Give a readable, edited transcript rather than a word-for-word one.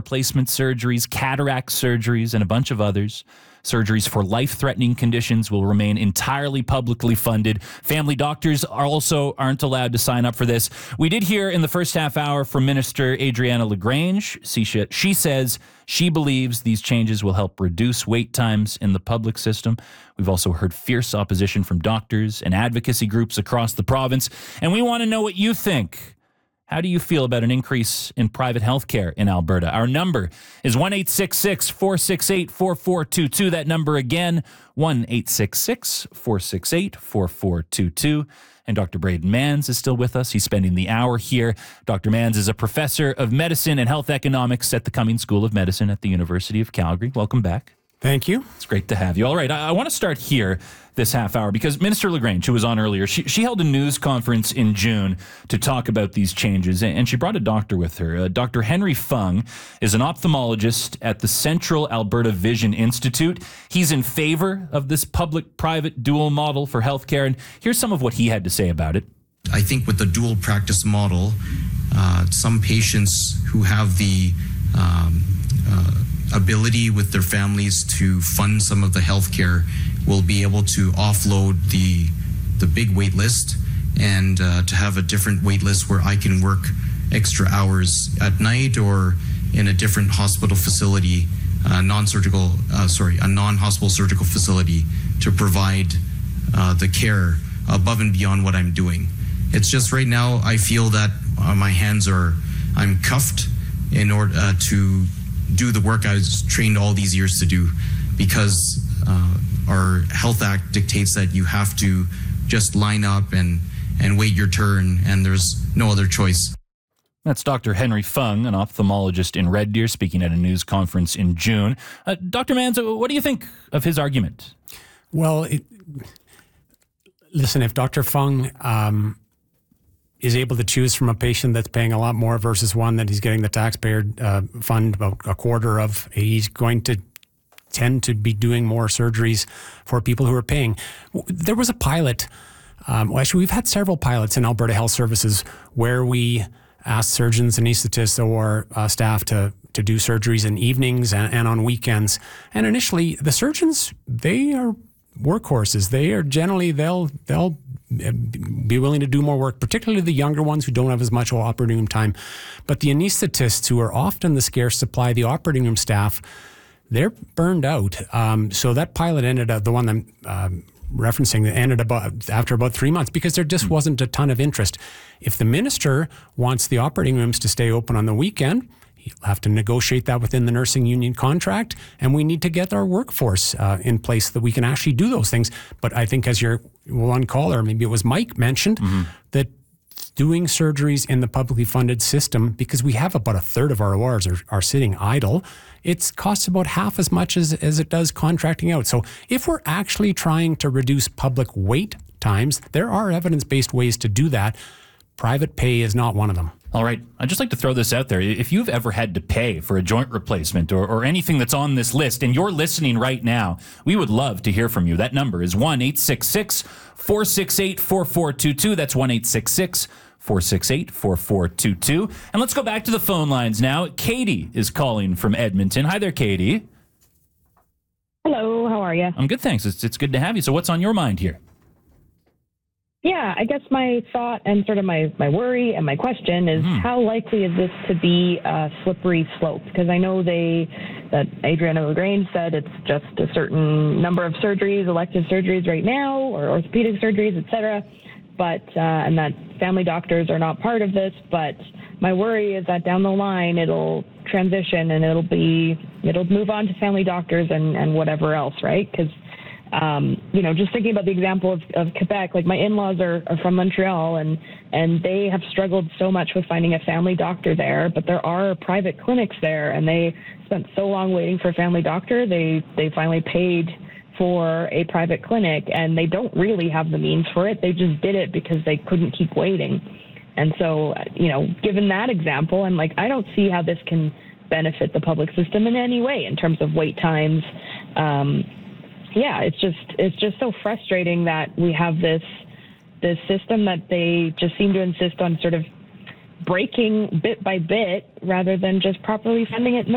replacement surgeries, cataract surgeries, and a bunch of others. Surgeries for life-threatening conditions will remain entirely publicly funded. Family doctors aren't allowed to sign up for this. We did hear in the first half hour from Minister Adriana LaGrange. She says she believes these changes will help reduce wait times in the public system. We've also heard fierce opposition from doctors and advocacy groups across the province, and we want to know what you think. How do you feel about an increase in private health care in Alberta? Our number is 1-866-468-4422. That number again, 1-866-468-4422. And Dr. Braden Manns is still with us. He's spending the hour here. Dr. Manns is a professor of medicine and health economics at the Cummings School of Medicine at the University of Calgary. Welcome back. Thank you. It's great to have you. All right, I want to start here this half hour because Minister LaGrange, who was on earlier, she held a news conference in June to talk about these changes, and she brought a doctor with her. Dr. Henry Fung is an ophthalmologist at the Central Alberta Vision Institute. He's in favor of this public-private dual model for healthcare, and here's some of what he had to say about it. I think with the dual practice model, some patients who have the ability with their families to fund some of the healthcare will be able to offload the big wait list and to have a different wait list where I can work extra hours at night or in a different hospital facility, a non-hospital surgical facility to provide the care above and beyond what I'm doing. It's just right now I feel that I'm cuffed in order to do the work I was trained all these years to do, because our Health Act dictates that you have to just line up and wait your turn, and there's no other choice. That's Dr. Henry Fung, an ophthalmologist in Red Deer, speaking at a news conference in June. Dr. Manns, what do you think of his argument? Well, listen, if Dr. Fung is able to choose from a patient that's paying a lot more versus one that he's getting the taxpayer fund about a quarter of, he's going to tend to be doing more surgeries for people who are paying. There was a pilot, actually we've had several pilots in Alberta Health Services where we asked surgeons, anesthetists, or staff to do surgeries in evenings and on weekends. And initially, the surgeons, they are workhorses. They are generally, they'll be willing to do more work, particularly the younger ones who don't have as much operating room time. But the anesthetists, who are often the scarce supply, the operating room staff, they're burned out. So that pilot ended up, the one I'm referencing, ended after about 3 months because there just wasn't a ton of interest. If the minister wants the operating rooms to stay open on the weekend, he'll have to negotiate that within the nursing union contract, and we need to get our workforce in place so that we can actually do those things. But I think, as your one caller, maybe it was Mike, mentioned, that doing surgeries in the publicly funded system, because we have about a third of our ORs are sitting idle, it costs about half as much as it does contracting out. So if we're actually trying to reduce public wait times, there are evidence-based ways to do that. Private pay is not one of them. All right. I'd just like to throw this out there. If you've ever had to pay for a joint replacement or anything that's on this list and you're listening right now, we would love to hear from you. That number is 1-866-468-4422. That's 1-866-468-4422. And let's go back to the phone lines now. Katie is calling from Edmonton. Hi there, Katie. Hello. How are you? I'm good, thanks. It's good to have you. So what's on your mind here? Yeah, I guess my thought and sort of my worry and my question is how likely is this to be a slippery slope? Because I know that Adriana LaGrange said it's just a certain number of surgeries, elective surgeries right now, or orthopedic surgeries, et cetera, but, and that family doctors are not part of this. But my worry is that down the line it'll transition and it'll move on to family doctors and whatever else, right? Because just thinking about the example of Quebec, like my in-laws are from Montreal and they have struggled so much with finding a family doctor there, but there are private clinics there and they spent so long waiting for a family doctor, they finally paid for a private clinic and they don't really have the means for it. They just did it because they couldn't keep waiting. And so, given that example, I'm like, I don't see how this can benefit the public system in any way in terms of wait times. It's just so frustrating that we have this system that they just seem to insist on sort of breaking bit by bit rather than just properly funding it in the